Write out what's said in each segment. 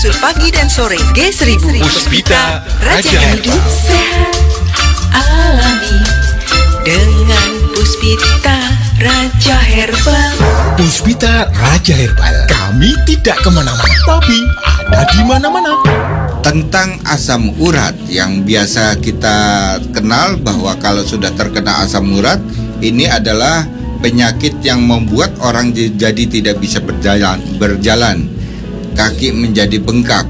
Pagi dan sore G1000 Puspita Raja hidup sehat alami dengan Puspita Raja Herbal. Puspita Raja Herbal. Kami tidak kemana-mana, tapi ada di mana-mana. Tentang asam urat yang biasa kita kenal bahwa kalau sudah terkena asam urat, ini adalah penyakit yang membuat orang jadi tidak bisa berjalan. Kaki menjadi bengkak.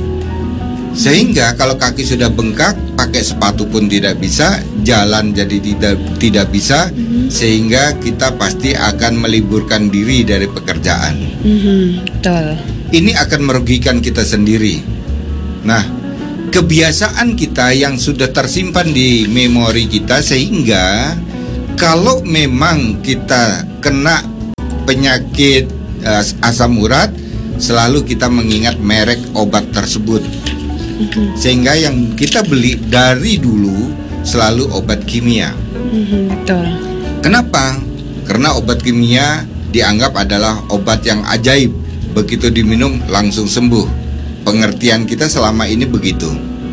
Sehingga kalau kaki sudah bengkak, pakai sepatu pun tidak bisa, jalan jadi tidak bisa, sehingga kita pasti akan meliburkan diri dari pekerjaan. Betul. Ini akan merugikan kita sendiri. Nah, kebiasaan kita yang sudah tersimpan di memori kita, sehingga kalau memang kita kena penyakit asam urat, selalu kita mengingat merek obat tersebut. Sehingga yang kita beli dari dulu selalu obat kimia. Betul. Kenapa? Karena obat kimia dianggap adalah obat yang ajaib. Begitu diminum langsung sembuh. Pengertian kita selama ini begitu.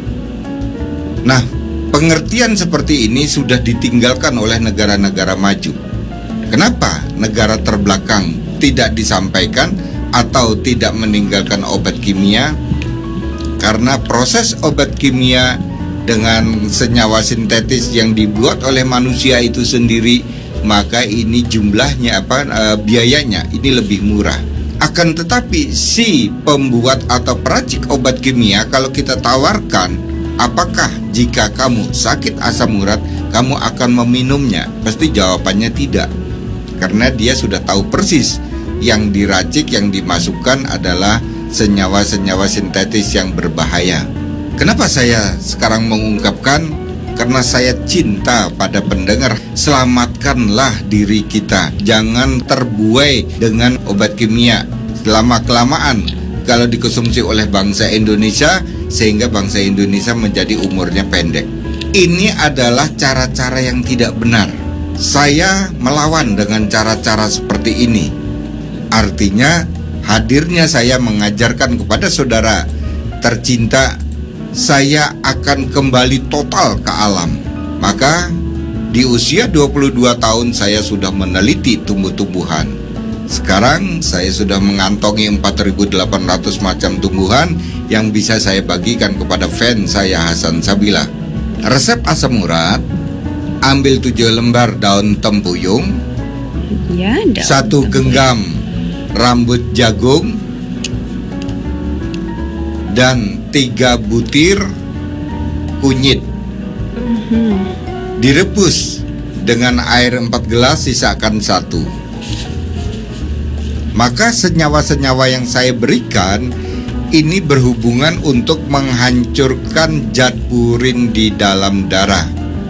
Nah, pengertian seperti ini sudah ditinggalkan oleh negara-negara maju. Kenapa negara terbelakang tidak disampaikan atau tidak meninggalkan obat kimia? Karena proses obat kimia dengan senyawa sintetis yang dibuat oleh manusia itu sendiri, maka ini jumlahnya biayanya ini lebih murah. Akan tetapi si pembuat atau peracik obat kimia, kalau kita tawarkan, apakah jika kamu sakit asam urat kamu akan meminumnya? Pasti jawabannya tidak. Karena dia sudah tahu persis yang diracik, yang dimasukkan adalah senyawa-senyawa sintetis yang berbahaya. Kenapa saya sekarang mengungkapkan? Karena saya cinta pada pendengar. Selamatkanlah diri kita. Jangan terbuai dengan obat kimia. Lama-kelamaan kalau dikonsumsi oleh bangsa Indonesia, sehingga bangsa Indonesia menjadi umurnya pendek. Ini adalah cara-cara yang tidak benar. Saya melawan dengan cara-cara seperti ini. Artinya hadirnya saya mengajarkan kepada saudara tercinta, saya akan kembali total ke alam. Maka di usia 22 tahun saya sudah meneliti tumbuh-tumbuhan. Sekarang saya sudah mengantongi 4.800 macam tumbuhan yang bisa saya bagikan kepada fans saya Hasan Sabila. Resep asam urat: ambil 7 lembar daun tempuyung, Ya, 1 genggam rambut jagung, dan 3 butir kunyit. Direbus dengan air 4 gelas, sisakan 1. Maka senyawa-senyawa yang saya berikan ini berhubungan untuk menghancurkan zat purin di dalam darah.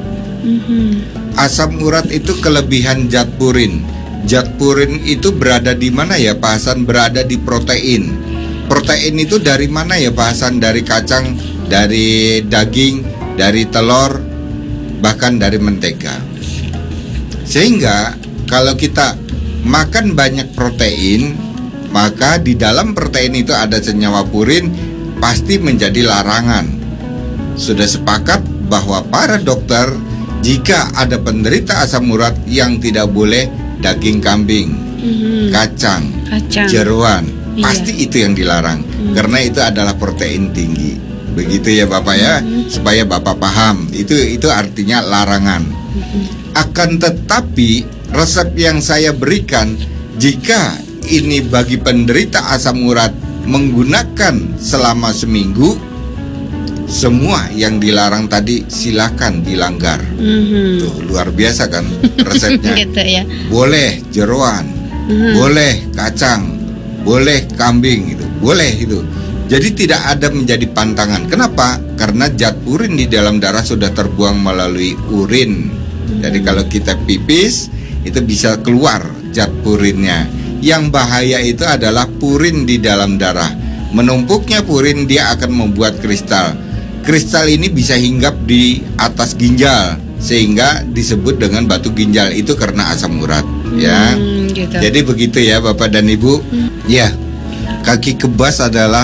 Asam urat itu kelebihan zat purin. Zat purin itu berada di mana ya Pak Hasan? Berada di protein. Protein itu dari mana ya Pak Hasan? Dari kacang, dari daging, dari telur, bahkan dari mentega. Sehingga kalau kita makan banyak protein, maka di dalam protein itu ada senyawa purin, pasti menjadi larangan. Sudah sepakat bahwa para dokter, jika ada penderita asam urat, yang tidak boleh daging kambing, kacang, jeroan, pasti itu yang dilarang. Karena itu adalah protein tinggi. Begitu ya Bapak ya, supaya Bapak paham. Itu artinya larangan. Akan tetapi resep yang saya berikan, jika ini bagi penderita asam urat menggunakan selama seminggu, semua yang dilarang tadi silakan dilanggar. Tuh, luar biasa kan resepnya. Gitu ya. Boleh jeroan, boleh kacang, boleh kambing, itu boleh itu. Jadi tidak ada menjadi pantangan. Kenapa? Karena zat purin di dalam darah sudah terbuang melalui urin. Jadi kalau kita pipis, itu bisa keluar zat purinnya. Yang bahaya itu adalah purin di dalam darah. Menumpuknya purin, dia akan membuat kristal. Kristal ini bisa hinggap di atas ginjal, sehingga disebut dengan batu ginjal. Itu karena asam urat, ya. Gitu. Jadi begitu ya Bapak dan Ibu. Ya, kaki kebas adalah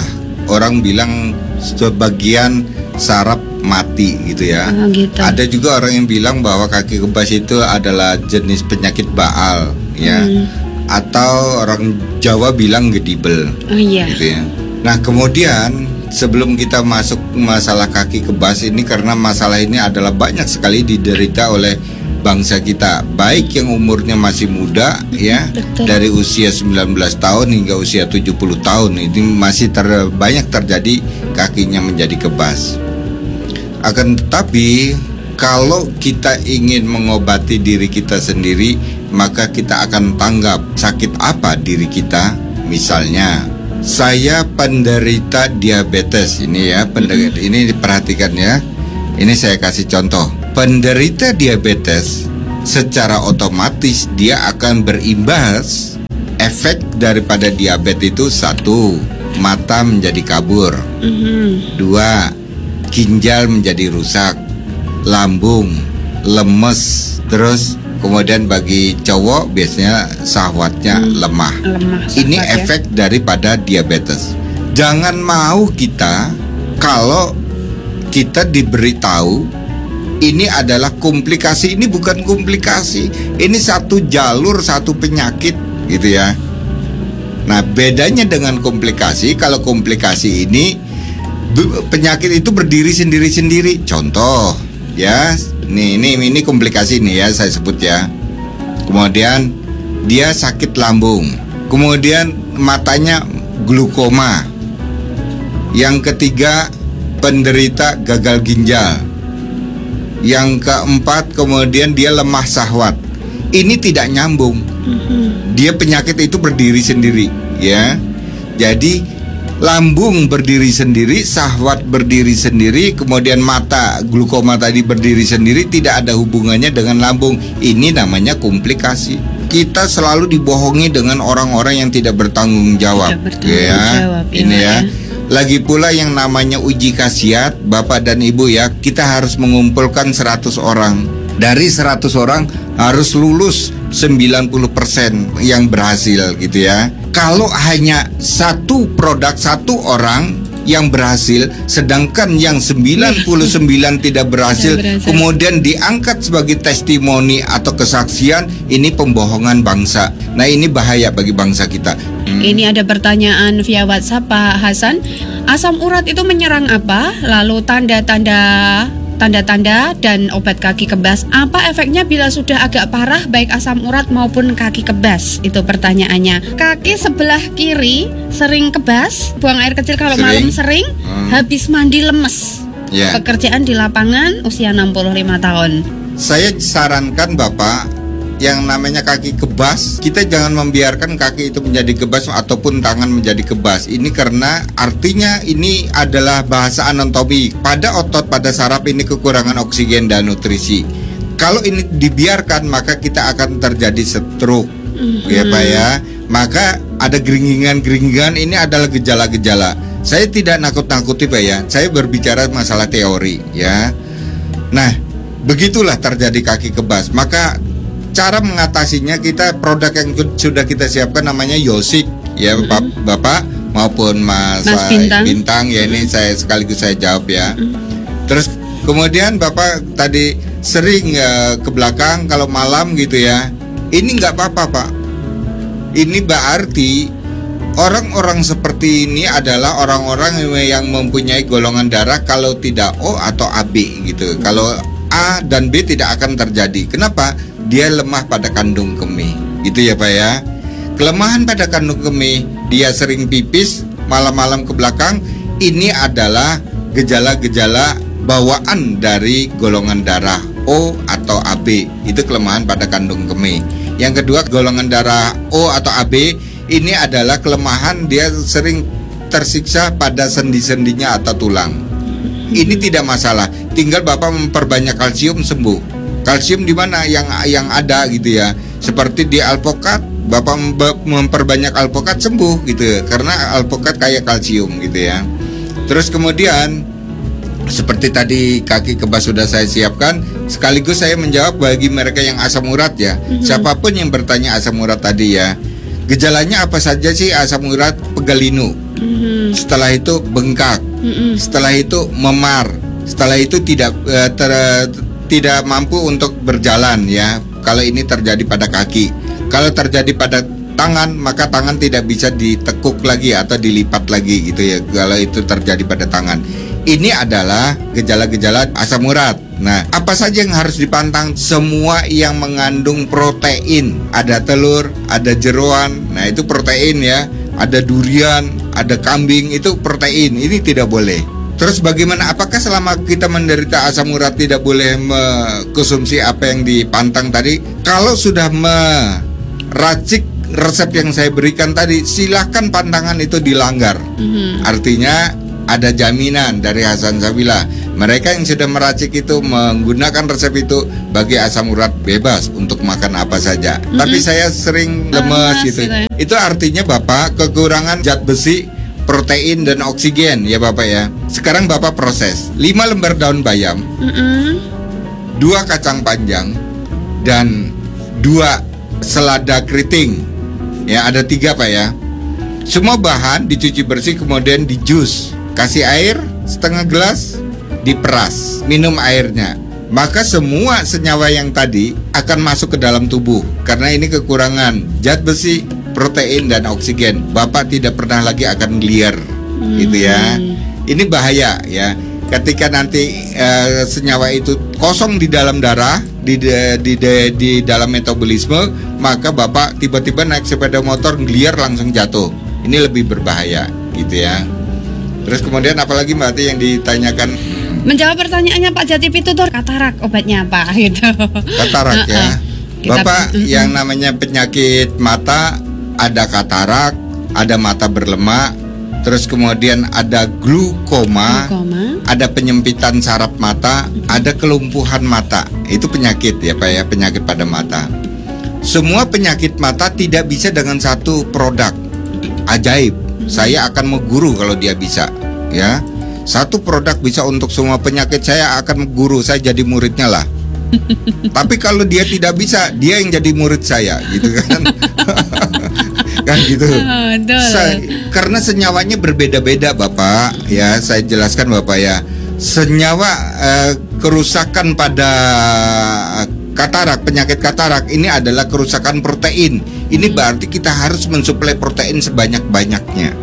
orang bilang sebagian saraf mati gitu ya. Oh, gitu. Ada juga orang yang bilang bahwa kaki kebas itu adalah jenis penyakit baal ya. Atau orang Jawa bilang gedibel. Oh iya. Gitu ya. Nah, kemudian sebelum kita masuk masalah kaki kebas ini, karena masalah ini adalah banyak sekali diderita oleh bangsa kita, baik yang umurnya masih muda ya, Betul. dari usia 19 tahun hingga usia 70 tahun, ini masih banyak terjadi kakinya menjadi kebas. Akan tetapi kalau kita ingin mengobati diri kita sendiri, maka kita akan tanggap sakit apa diri kita. Misalnya, saya penderita diabetes ini ya, ini diperhatikan ya. Ini saya kasih contoh. Penderita diabetes secara otomatis dia akan berimbas efek daripada diabetes itu. 1, mata menjadi kabur. 2, ginjal menjadi rusak, lambung lemes, terus kemudian bagi cowok biasanya syahwatnya lemah. Ini syahwat, ya. efek daripada diabetes. Jangan mau kita kalau kita diberitahu ini adalah komplikasi. Ini bukan komplikasi, ini satu jalur, satu penyakit gitu ya. Nah, bedanya dengan komplikasi, kalau komplikasi ini penyakit itu berdiri sendiri-sendiri. Contoh ya, ini komplikasi nih ya, saya sebut ya. Kemudian dia sakit lambung, kemudian matanya glukoma. Yang ketiga, penderita gagal ginjal. Yang keempat, kemudian dia lemah syahwat. Ini tidak nyambung. Dia penyakit itu berdiri sendiri ya. Jadi lambung berdiri sendiri, syahwat berdiri sendiri, kemudian mata glukoma tadi berdiri sendiri, tidak ada hubungannya dengan lambung. Ini namanya komplikasi. Kita selalu dibohongi dengan orang-orang yang tidak bertanggung jawab. Ini ya. Lagi pula yang namanya uji khasiat, Bapak dan Ibu ya, kita harus mengumpulkan 100 orang. Dari 100 orang harus lulus 90% yang berhasil gitu ya. Kalau hanya satu produk, satu orang yang berhasil, sedangkan yang 99 tidak berhasil, kemudian diangkat sebagai testimoni atau kesaksian, ini pembohongan bangsa. Nah, ini bahaya bagi bangsa kita. Ini ada pertanyaan via WhatsApp, Pak Hasan. Asam urat itu menyerang apa? Lalu tanda-tanda dan obat kaki kebas, apa efeknya bila sudah agak parah baik asam urat maupun kaki kebas? Itu pertanyaannya. Kaki sebelah kiri sering kebas, buang air kecil kalau malam sering, habis mandi lemes. Pekerjaan di lapangan, usia 65 tahun. Saya sarankan Bapak, yang namanya kaki kebas, kita jangan membiarkan kaki itu menjadi kebas ataupun tangan menjadi kebas. Ini karena artinya ini adalah bahasa anatomi. Pada otot, pada saraf ini kekurangan oksigen dan nutrisi. Kalau ini dibiarkan, maka kita akan terjadi stroke. Ya Pak ya. Maka ada geringingan-geringingan, ini adalah gejala-gejala. Saya tidak nakut-nakuti Pak ya. Saya berbicara masalah teori ya. Nah, begitulah terjadi kaki kebas. Maka cara mengatasinya, kita produk yang sudah kita siapkan namanya Yosik ya, Bapak maupun Mas Bintang ya, ini saya sekaligus saya jawab ya. Terus kemudian Bapak tadi sering ke belakang kalau malam gitu ya. Ini nggak apa-apa Pak. Ini berarti orang-orang seperti ini adalah orang-orang yang mempunyai golongan darah kalau tidak O atau AB gitu. Kalau A dan B tidak akan terjadi. Kenapa? Dia lemah pada kandung kemih. Itu ya Pak ya. Kelemahan pada kandung kemih, dia sering pipis malam-malam ke belakang. Ini adalah gejala-gejala bawaan dari golongan darah O atau AB. Itu kelemahan pada kandung kemih. Yang kedua, golongan darah O atau AB ini adalah kelemahan, dia sering tersiksa pada sendi-sendinya atau tulang. Ini tidak masalah. Tinggal Bapak memperbanyak kalsium, sembuh. Kalsium di mana yang ada gitu ya. Seperti di alpukat, Bapak memperbanyak alpukat, sembuh gitu ya. Karena alpukat kaya kalsium gitu ya. Terus kemudian seperti tadi kaki kebas sudah saya siapkan, sekaligus saya menjawab bagi mereka yang asam urat ya. Siapapun yang bertanya asam urat tadi ya. Gejalanya apa saja sih asam urat? Pegalinu. setelah itu bengkak, setelah itu memar, setelah itu tidak mampu untuk berjalan ya. Kalau ini terjadi pada kaki, kalau terjadi pada tangan, maka tangan tidak bisa ditekuk lagi atau dilipat lagi gitu ya. Kalau itu terjadi pada tangan, ini adalah gejala-gejala asam urat. Nah, apa saja yang harus dipantang? Semua yang mengandung protein. Ada telur, ada jeroan, nah itu protein ya. Ada durian, ada kambing, itu protein. Ini tidak boleh. Terus bagaimana? Apakah selama kita menderita asam urat tidak boleh mengkonsumsi apa yang dipantang tadi? Kalau sudah meracik resep yang saya berikan tadi, silahkan pantangan itu dilanggar. Artinya ada jaminan dari Hasan Sabila. Mereka yang sudah meracik itu menggunakan resep itu bagi asam urat bebas untuk makan apa saja. Tapi saya sering lemes gitu. Itu artinya Bapak kekurangan zat besi, protein dan oksigen ya Bapak ya. Sekarang Bapak proses 5 lembar daun bayam, 2 kacang panjang, dan 2 selada keriting. Ya ada 3 Pak ya. Semua bahan dicuci bersih kemudian di jus. Kasih air setengah gelas, diperas, minum airnya. Maka semua senyawa yang tadi akan masuk ke dalam tubuh. Karena ini kekurangan zat besi, protein dan oksigen. Bapak tidak pernah lagi akan liar, gitu ya. Ini bahaya ya. Ketika nanti senyawa itu kosong di dalam darah, di dalam metabolisme, maka Bapak tiba-tiba naik sepeda motor liar langsung jatuh. Ini lebih berbahaya, gitu ya. Terus kemudian apalagi Mbak Ati yang ditanyakan? Menjawab pertanyaannya Pak Jatip itu tuh katarak, obatnya apa gitu. Katarak ya. Bapak yang namanya penyakit mata, ada katarak, ada mata berlemak, terus kemudian ada glukoma, ada penyempitan saraf mata, ada kelumpuhan mata. Itu penyakit ya Pak ya, penyakit pada mata. Semua penyakit mata tidak bisa dengan satu produk ajaib. Saya akan mengguru kalau dia bisa ya. Satu produk bisa untuk semua penyakit, saya akan guru, saya jadi muridnya lah. Tapi kalau dia tidak bisa, dia yang jadi murid saya, gitu kan? Kan gitu. Karena senyawanya berbeda-beda, Bapak. Ya, saya jelaskan Bapak ya. Senyawa kerusakan pada katarak, penyakit katarak ini adalah kerusakan protein. Ini berarti kita harus mensuplai protein sebanyak-banyaknya.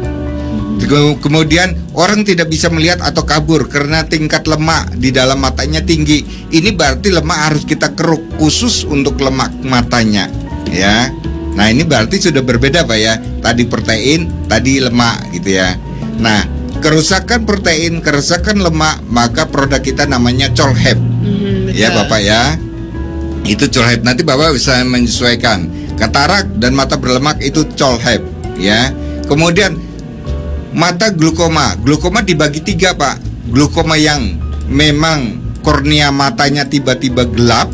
Kemudian orang tidak bisa melihat atau kabur karena tingkat lemak di dalam matanya tinggi. Ini berarti lemak harus kita keruk khusus untuk lemak matanya, ya. Nah ini berarti sudah berbeda Pak ya. Tadi protein, tadi lemak gitu ya. Nah kerusakan protein, kerusakan lemak, maka produk kita namanya Cholhep. Ya Bapak ya. Itu Cholhep. Nanti Bapak bisa menyesuaikan. Katarak dan mata berlemak itu Cholhep, ya. Kemudian mata glukoma. Glukoma dibagi 3 Pak. Glukoma yang memang kornea matanya tiba-tiba gelap,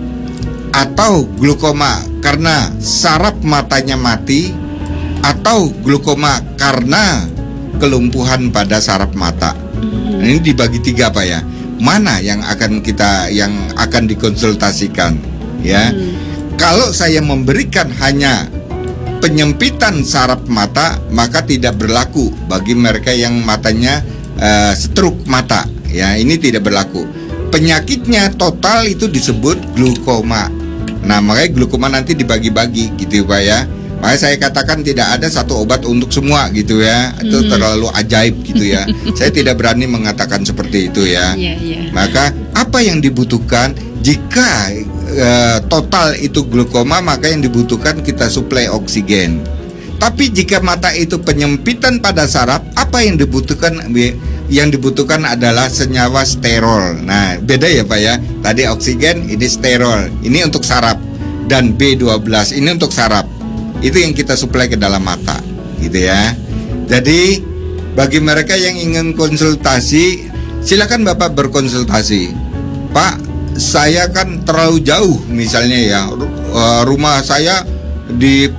atau glukoma karena saraf matanya mati, atau glukoma karena kelumpuhan pada saraf mata. Ini dibagi 3 Pak ya. Mana yang akan dikonsultasikan ya? Kalau saya memberikan hanya penyempitan saraf mata, maka tidak berlaku bagi mereka yang matanya stroke mata. Ya, ini tidak berlaku. Penyakitnya total itu disebut glukoma. Nah, makanya glukoma nanti dibagi-bagi gitu Pak ya. Makanya saya katakan tidak ada satu obat untuk semua gitu ya. Itu terlalu ajaib gitu ya. Saya tidak berani mengatakan seperti itu ya. Maka apa yang dibutuhkan jika total itu glukoma, maka yang dibutuhkan kita suplai oksigen. Tapi jika mata itu penyempitan pada saraf, apa yang dibutuhkan? Yang dibutuhkan adalah senyawa sterol. Nah, beda ya Pak ya. Tadi oksigen, ini sterol. Ini untuk saraf. Dan B12 ini untuk saraf. Itu yang kita suplai ke dalam mata, gitu ya. Jadi bagi mereka yang ingin konsultasi, silakan Bapak berkonsultasi. Pak, saya kan terlalu jauh misalnya ya, rumah saya di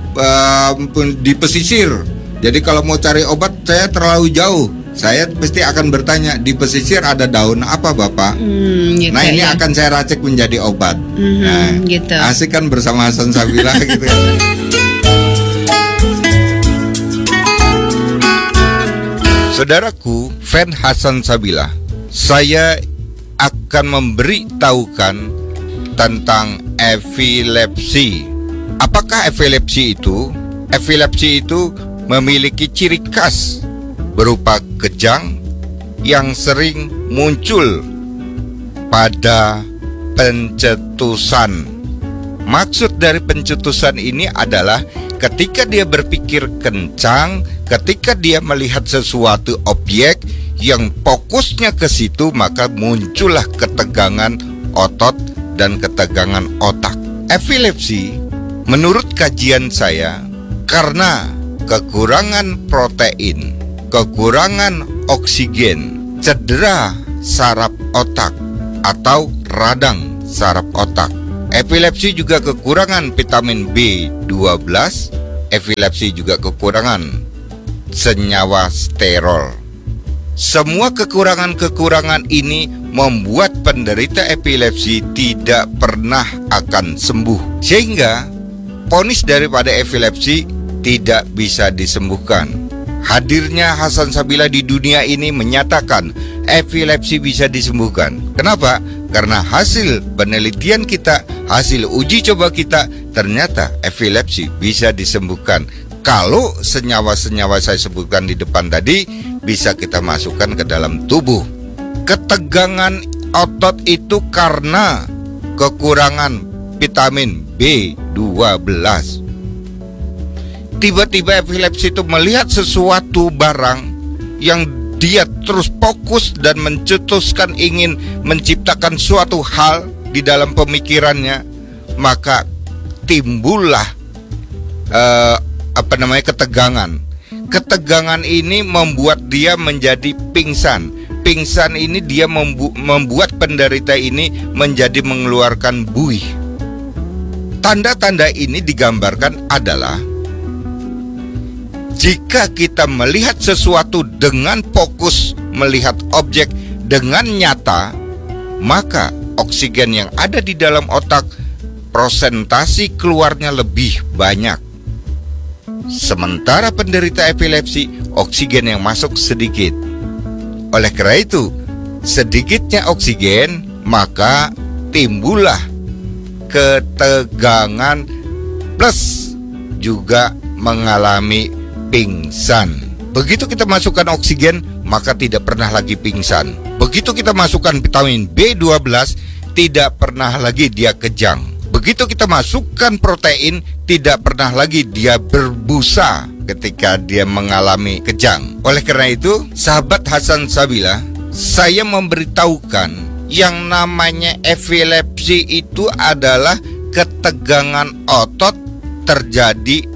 pesisir. Jadi kalau mau cari obat saya terlalu jauh. Saya pasti akan bertanya, di pesisir ada daun apa Bapak? Gitu nah ini ya. akan saya racik menjadi obat. Nah, gitu. asik kan bersama Hasan Sabila gitu. Saudaraku, fan Hasan Sabila, saya akan memberitahukan tentang epilepsi. Apakah epilepsi itu? Epilepsi itu memiliki ciri khas berupa kejang yang sering muncul pada pencetusan. Maksud dari pencetusan ini adalah ketika dia berpikir kencang, ketika dia melihat sesuatu objek yang fokusnya ke situ, maka muncullah ketegangan otot dan ketegangan otak. Epilepsi, menurut kajian saya, karena kekurangan protein, kekurangan oksigen, cedera saraf otak atau radang saraf otak. Epilepsi juga kekurangan vitamin B12. Epilepsi juga kekurangan senyawa sterol. Semua kekurangan-kekurangan ini membuat penderita epilepsi tidak pernah akan sembuh, sehingga vonis daripada epilepsi tidak bisa disembuhkan. Hadirnya Hasan Sabila di dunia ini menyatakan epilepsi bisa disembuhkan. Kenapa? Karena hasil penelitian kita, hasil uji coba kita, ternyata epilepsi bisa disembuhkan. Kalau senyawa-senyawa saya sebutkan di depan tadi bisa kita masukkan ke dalam tubuh. Ketegangan otot itu karena kekurangan vitamin B12. Tiba-tiba epilepsi itu melihat sesuatu barang yang dia terus fokus dan mencetuskan ingin menciptakan suatu hal di dalam pemikirannya, maka timbullah ketegangan. Ketegangan ini membuat dia menjadi pingsan. Pingsan ini dia membuat penderita ini menjadi mengeluarkan buih. Tanda-tanda ini digambarkan adalah jika kita melihat sesuatu dengan fokus, melihat objek dengan nyata, maka oksigen yang ada di dalam otak prosentasi keluarnya lebih banyak. Sementara penderita epilepsi, oksigen yang masuk sedikit. Oleh karena itu, sedikitnya oksigen, maka timbullah ketegangan plus juga mengalami pingsan. Begitu kita masukkan oksigen, maka tidak pernah lagi pingsan. Begitu kita masukkan vitamin B12, tidak pernah lagi dia kejang. Begitu kita masukkan protein, tidak pernah lagi dia berbusa ketika dia mengalami kejang. Oleh karena itu, sahabat Hasan Sabila, saya memberitahukan yang namanya epilepsi itu adalah ketegangan otot terjadi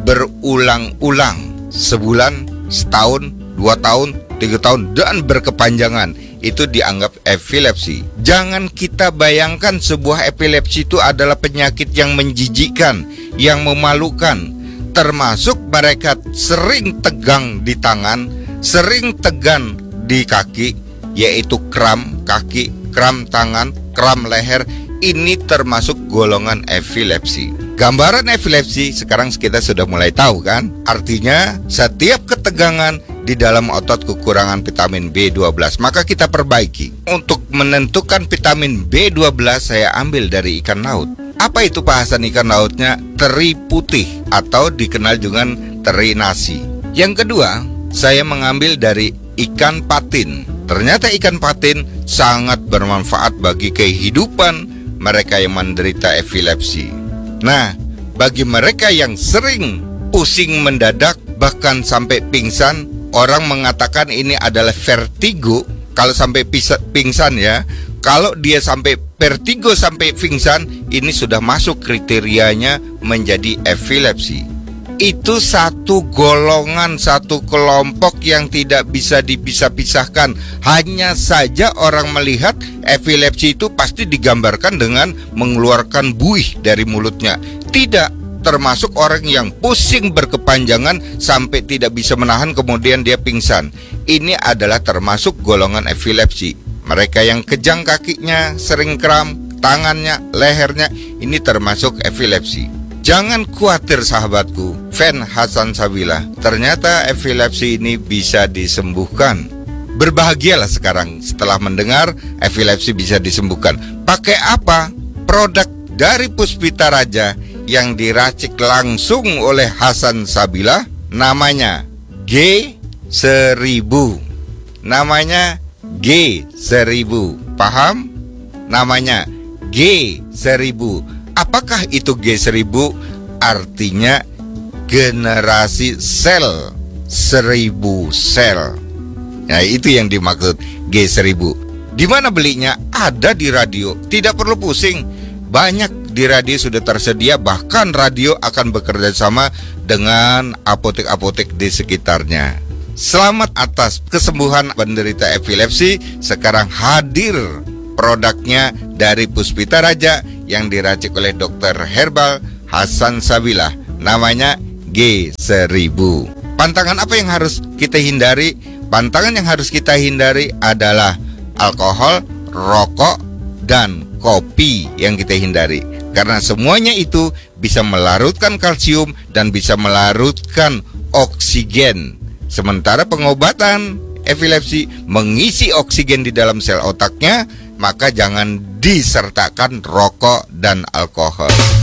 berulang-ulang, sebulan, setahun, 2 tahun, 3 tahun, dan berkepanjangan. Itu dianggap epilepsi. Jangan kita bayangkan sebuah epilepsi itu adalah penyakit yang menjijikkan, yang memalukan. Termasuk mereka sering tegang di tangan, sering tegang di kaki, yaitu kram kaki, kram tangan, kram leher. Ini termasuk golongan epilepsi. Gambaran epilepsi sekarang kita sudah mulai tahu kan? Artinya setiap ketegangan di dalam otot kekurangan vitamin B12, maka kita perbaiki. Untuk menentukan vitamin B12 saya ambil dari ikan laut. Apa itu bahasan ikan lautnya? Teri putih atau dikenal juga teri nasi. Yang kedua, saya mengambil dari ikan patin. Ternyata ikan patin sangat bermanfaat bagi kehidupan mereka yang menderita epilepsi. Nah, bagi mereka yang sering pusing mendadak bahkan sampai pingsan, orang mengatakan ini adalah vertigo. Kalau sampai pingsan ya, kalau dia sampai vertigo sampai pingsan, ini sudah masuk kriterianya menjadi epilepsi. Itu satu golongan, satu kelompok yang tidak bisa dipisah-pisahkan. Hanya saja orang melihat epilepsi itu pasti digambarkan dengan mengeluarkan buih dari mulutnya. Tidak, termasuk orang yang pusing berkepanjangan sampai tidak bisa menahan kemudian dia pingsan. Ini adalah termasuk golongan epilepsi. Mereka yang kejang kakinya, sering kram, tangannya, lehernya, ini termasuk epilepsi. Jangan khawatir sahabatku, fan Hasan Sabila. Ternyata epilepsi ini bisa disembuhkan. Berbahagialah sekarang setelah mendengar epilepsi bisa disembuhkan. Pakai apa? Produk dari Puspita Raja yang diracik langsung oleh Hasan Sabila. Namanya G1000. Namanya G1000. Paham? Namanya G1000. Apakah itu G1000? Artinya generasi sel 1000 sel. Nah, itu yang dimaksud G1000. Di mana belinya? Ada di radio. Tidak perlu pusing. Banyak di radio sudah tersedia. Bahkan radio akan bekerja sama dengan apotek-apotek di sekitarnya. Selamat atas kesembuhan penderita epilepsi. Sekarang hadir produknya dari Puspita Raja yang diracik oleh dokter herbal Hasan Sabila. Namanya G1000. Pantangan apa yang harus kita hindari? Pantangan yang harus kita hindari adalah alkohol, rokok, dan kopi yang kita hindari. Karena semuanya itu bisa melarutkan kalsium dan bisa melarutkan oksigen. Sementara pengobatan epilepsi mengisi oksigen di dalam sel otaknya, maka jangan disertakan rokok dan alkohol.